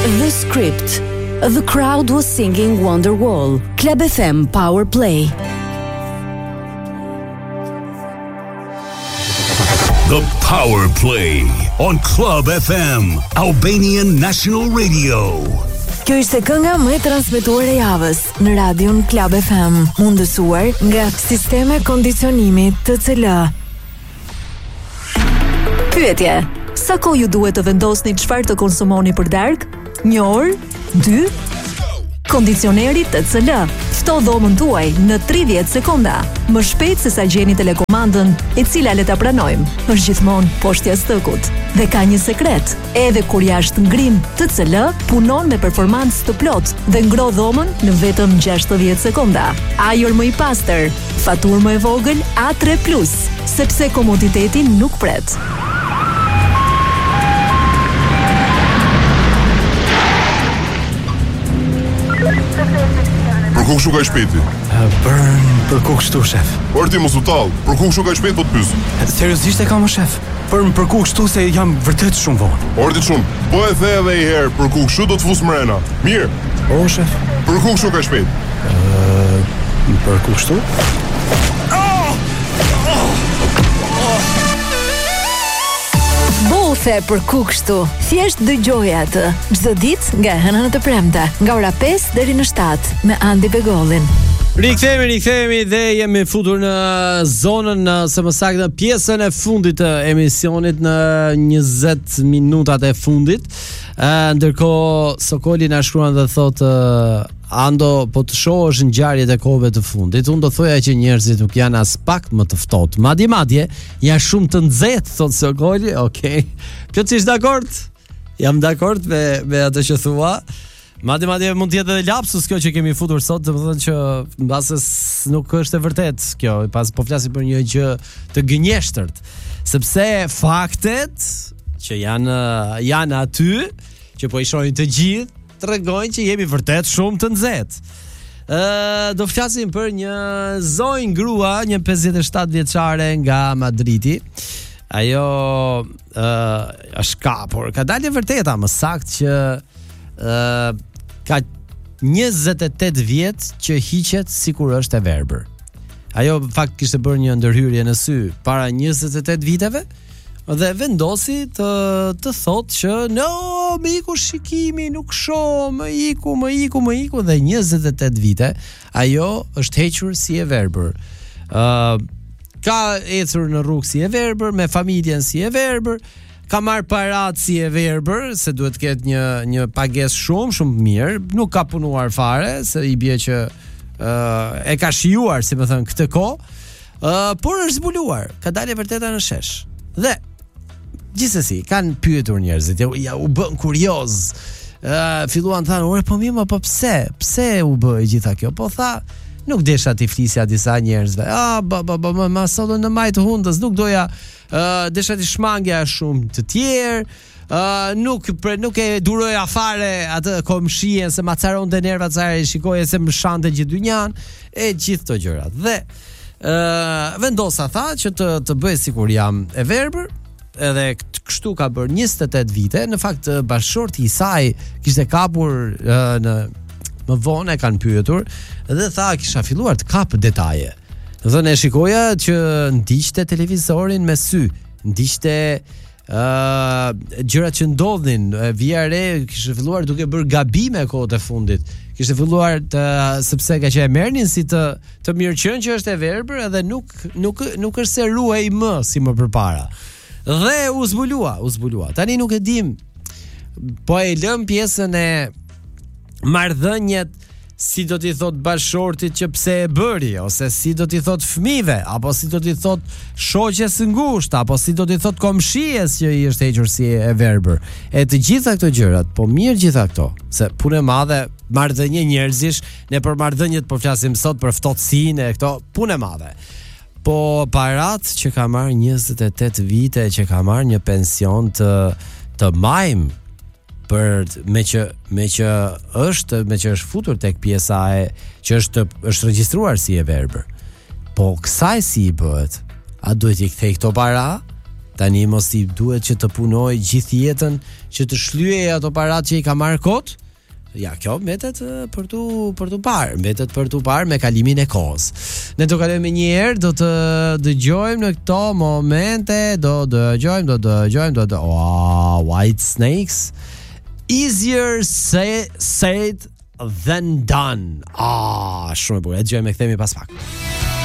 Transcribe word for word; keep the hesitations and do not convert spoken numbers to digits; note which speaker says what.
Speaker 1: The Script. The crowd was singing Wonderwall. Club F M Power Play.
Speaker 2: The Power Play on Club F M, Albanian National Radio.
Speaker 3: Kjo ishte kënga më e transmetuar e javës në radion Club F M, mundësuar nga Sisteme Kondicionimi T C L. Pyetje: sa kohë ju duhet të vendosni çfarë të konsumoni për darkë? Një orë? Dy? Kondicioneri T C L fto dhomën tuaj në tridhjetë sekonda, më shpejt se sa gjeni telekomandën, e cila le ta pranojmë, është gjithmonë poshtë jastëkut. Dhe ka një sekret: edhe kur jashtë ngrim, T C L punon me performancë të plotë dhe ngro dhomën në vetëm gjashtëdhjetë sekonda. Ajër më i pastër, faturë më e vogël A tre plus, sepse komoditeti nuk pret.
Speaker 4: Për ku kështu ka i shpeti?
Speaker 5: Për, për ku kështu, shef?
Speaker 4: Por ti mos u tall, për ku kështu ka i shpeti po të pyes?
Speaker 5: Seriozisht e kam, shef? Për për ku kështu se jam vërtet shumë vonë.
Speaker 4: Orti shumë, po e the edhe një herë, për ku kështu do të fus mrena. Mirë.
Speaker 5: O, shef?
Speaker 4: Për ku kështu ka i shpeti?
Speaker 5: Uh, për ku kështu?
Speaker 3: Bothe për ku kështu. Thjesht dëgjoj atë çdo ditë nga hëna në të premte, nga ora pesë deri në shtatë me Andi Begollin.
Speaker 6: Rikthehemi, rikthehemi dhe jemi futur në zonën, në së më saktë në pjesën e fundit të emisionit, në njëzet minutat e fundit. Ndërkohë Sokoli na shkruan dhe thotë: Ando, po të shohësh ngjarjet e kohëve të fundit, unë do thoja që njerëzit nuk janë as pak më të ftohtë. Madje madje janë shumë të nxehtë, thotë Sokoli. Okej. Okay. Plotësisht dakord. Jam dakord me me atë që thua. Madje madje mund të jetë edhe lapsus kjo që kemi futur sot, domethënë që mbase nuk është e vërtet kjo, pas po flasim për një gjë të gënjeshtërt, sepse faktet që janë janë aty, që po i shohin të gjithë, tregojnë që jemi vërtet shumë të nxehtë. Ë uh, do flasim për një zonjë grua, një pesëdhjetë e shtatë vjeçare nga Madridi. Ajo uh, është kapur. Ka dalë vërteta, më saktë që uh, ka njëzet e tetë vjet që hiqet sikur është e verbër. Ajo në fakt kishte bërë një ndërhyrje në sy para njëzet e tetë viteve. Dhe vendosi të, të thotë që no, më iku shikimi, nuk shoh, më iku, më iku, më iku, dhe njëzet e tetë vite ajo është hequr si e verbër. Uh, ka ecur në rrugë si e verbër, me familjen si e verbër, ka marrë parat si e verbër, se duhet të ketë një, një pagesë shumë, shumë mirë, nuk ka punuar fare, se i bie që uh, e ka shijuar, si më thënë, këtë kohë, uh, por është zbuluar, ka dalë vërteta në shesh. Dhe gjithsesi, kanë pyetur njerëzit, ja, ja u bën kurioz. Uh, filluan të thanë, "Ore, po mirë, po pse? Pse u bë gjitha kjo?" Po tha, "Nuk desha ti flisja disa njerëzve. Ah, ba ba ba, ma sollën në majtë hundës, nuk doja, uh, desha ti shmangja shumë të tjerë. Uh, nuk pre, nuk e duroja fare atë komshien se ma caronte nervat sa e shikoje se më shante gjithë dynjan e gjithë këto gjërat." Dhe uh, vendosa tha që të të bëj sikur jam e verbër. Edhe kështu ka bërë njëzet e tetë vite. Në fakt bashkëshorti i saj kishte kapur uh, në më vonë, e kanë pyetur dhe tha kisha filluar të kap detaje. Do thënë e shikoja që ndiqte televizorin me sy, ndiqte uh, gjërat që ndodhin, vija re, kishte filluar duke bërë gabime kohët e fundit. Kishte filluar të, sepse ka që e merrnin si të të mirëqenë që është e verbër edhe nuk nuk nuk është se ruaj më si më përpara. Dhe u zbulua, u zbulua. Tani nuk e dim, po e lëm pjesën e marrëdhëniet, si do t'i thot bashkëshortit që pse e bëri, ose si do t'i thot fëmijëve, apo si do t'i thot shoqes së ngushtë, apo si do t'i thot komshies që i është hequr si e verbër. E të gjitha këto gjërat, po mirë gjitha këto, se punë e madhe, marrëdhënie njerëzish, ne për marrëdhëniet po flasim sot për ftohtësinë e këto, punë e madhe. Po parat që ka marrë njëzet e tetë vite, që ka marrë një pension të të majm, për me që me që është me që është futur tek pjesa e që është është regjistruar si e verbër. Po kësaj si i bëhet? A duhet i kthej këto para Tani mos i duhet që të punoj gjithë jetën që të shlyej ato parat që i ka marrë kot. Ja, kjo mbetet për tu për tu parë, mbetet për tu parë me kalimin e kohës. Ne do kalojmë një herë, do të dëgjojmë në këto momente, do dëgjojmë, do dëgjojmë, do dë oh, White Snakes. Easier say, said than done. Ah, shumë e bukur. E dëgjojmë, e kthehemi pas pak.